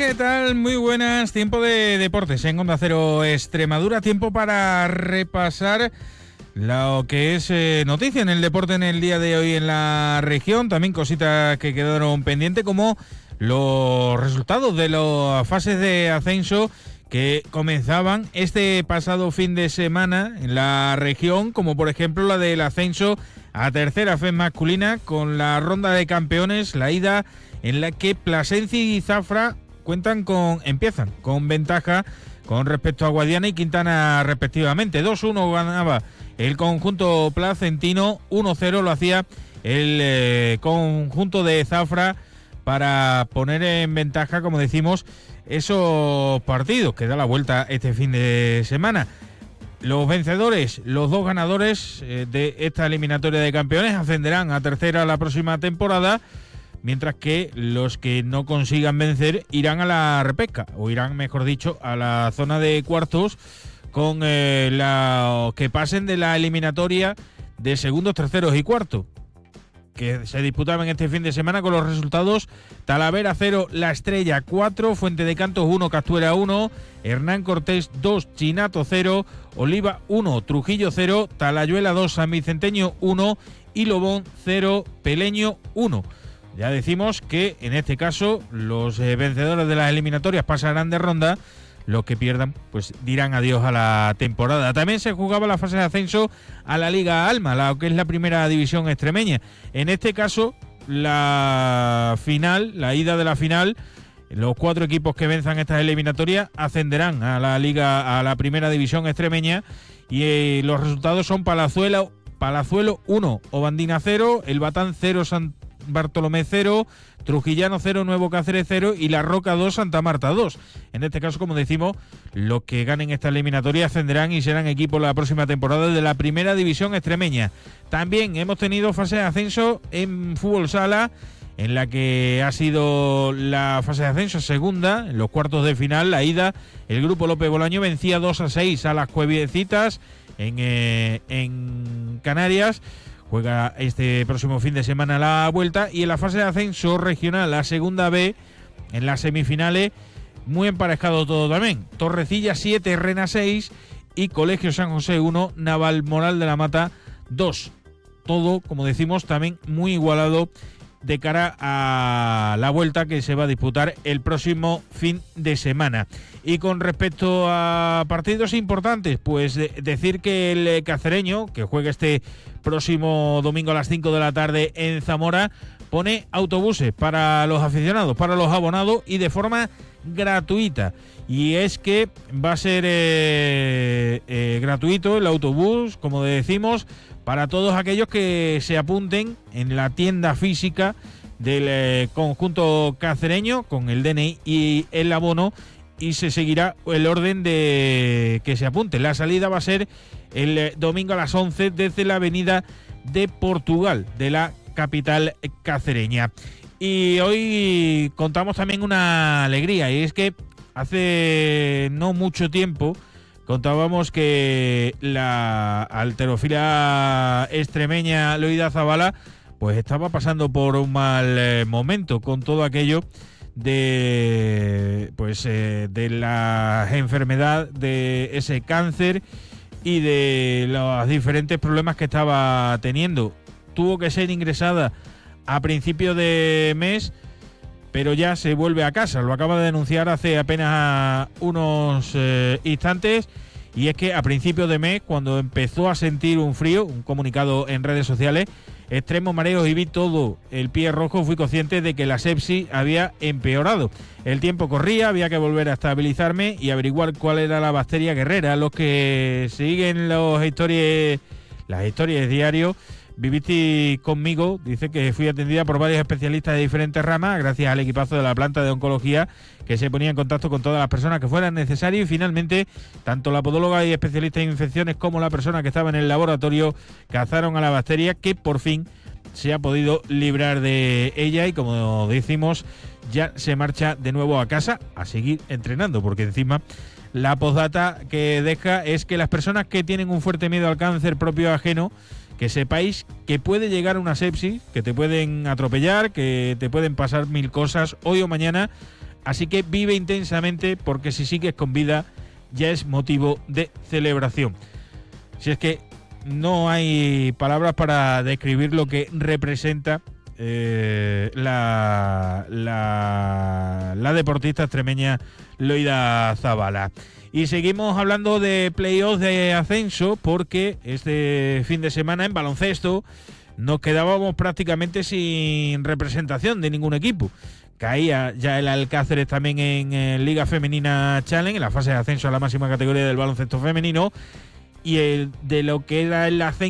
¿qué tal? Muy buenas. Tiempo de deportes en Onda Cero Extremadura. Tiempo para repasar lo que es noticia en el deporte en el día de hoy en la región. También cositas que quedaron pendientes, como los resultados de las fases de ascenso que comenzaban este pasado fin de semana en la región, como por ejemplo la del ascenso a tercera FES masculina, con la ronda de campeones, la ida en la que Plasencia y Zafra empiezan con ventaja con respecto a Guadiana y Quintana respectivamente. 2-1 ganaba el conjunto placentino, 1-0 lo hacía el conjunto de Zafra para poner en ventaja, como decimos, esos partidos que da la vuelta este fin de semana. Los vencedores, los dos ganadores de esta eliminatoria de campeones, ascenderán a tercera la próxima temporada, mientras que los que no consigan vencer irán a la repesca, o irán, mejor dicho, a la zona de cuartos, con los que pasen de la eliminatoria de segundos, terceros y cuartos, que se disputaban este fin de semana con los resultados: Talavera 0, La Estrella 4, Fuente de Cantos 1, Castuera 1, Hernán Cortés 2, Chinato 0, Oliva 1, Trujillo 0, Talayuela 2, San Vicenteño 1 y Lobón 0, Peleño 1. Ya decimos que en este caso los vencedores de las eliminatorias pasarán de ronda. Los que pierdan pues dirán adiós a la temporada. También se jugaba la fase de ascenso a la Liga Alma, la que es la primera división extremeña. En este caso, la ida de la final, los 4 equipos que venzan estas eliminatorias ascenderán a la Liga, a la primera división extremeña, y los resultados son Palazuelo 1, Obandina 0, El Batán 0, San Bartolomé 0, Trujillano 0, Nuevo Cáceres 0 y La Roca 2, Santa Marta 2. En este caso, como decimos, los que ganen esta eliminatoria ascenderán y serán equipos la próxima temporada de la primera división extremeña. También hemos tenido fase de ascenso en fútbol sala, en la que ha sido la fase de ascenso segunda, en los cuartos de final. La ida, el grupo López Bolaño vencía 2-6 a las Cueviecitas en Canarias. Juega este próximo fin de semana la vuelta. Y en la fase de ascenso regional, la segunda B, en las semifinales, muy emparejado todo también. Torrecilla 7, Rena 6 y Colegio San José 1, Naval Moral de la Mata 2. Todo, como decimos, también muy igualado de cara a la vuelta que se va a disputar el próximo fin de semana. Y con respecto a partidos importantes, pues decir que el Cacereño, que juega este próximo domingo a las 5 de la tarde en Zamora, pone autobuses para los aficionados, para los abonados, y de forma gratuita. Y es que va a ser gratuito el autobús, como decimos, para todos aquellos que se apunten en la tienda física del conjunto cacereño con el DNI y el abono, y se seguirá el orden de que se apunte. La salida va a ser el domingo a las 11 desde la avenida de Portugal de la capital cacereña. Y hoy contamos también una alegría, y es que hace no mucho tiempo contábamos que la halterófila extremeña Loida Zabala pues estaba pasando por un mal momento con todo aquello de la enfermedad, de ese cáncer y de los diferentes problemas que estaba teniendo. Tuvo que ser ingresada a principio de mes, pero ya se vuelve a casa. Lo acaba de denunciar hace apenas unos instantes, y es que a principios de mes, cuando empezó a sentir un frío, un comunicado en redes sociales: extremos mareos y vi todo el pie rojo, fui consciente de que la sepsis había empeorado. El tiempo corría, había que volver a estabilizarme y averiguar cuál era la bacteria guerrera. Los que siguen las historias diario, viviste conmigo, dice que fui atendida por varios especialistas de diferentes ramas, gracias al equipazo de la planta de oncología, que se ponía en contacto con todas las personas que fueran necesarias, y finalmente tanto la podóloga y especialista en infecciones como la persona que estaba en el laboratorio cazaron a la bacteria, que por fin se ha podido librar de ella, y como decimos, ya se marcha de nuevo a casa a seguir entrenando, porque encima la postdata que deja es que las personas que tienen un fuerte miedo al cáncer propio o ajeno, que sepáis que puede llegar a una sepsis, que te pueden atropellar, que te pueden pasar mil cosas hoy o mañana. Así que vive intensamente, porque si sigues con vida ya es motivo de celebración. Si es que no hay palabras para describir lo que representa la deportista extremeña Loida Zabala. Y seguimos hablando de playoffs de ascenso, porque este fin de semana en baloncesto nos quedábamos prácticamente sin representación de ningún equipo. Caía ya el Alcáceres también en Liga Femenina Challenge, en la fase de ascenso a la máxima categoría del baloncesto femenino, y de lo que era el ascenso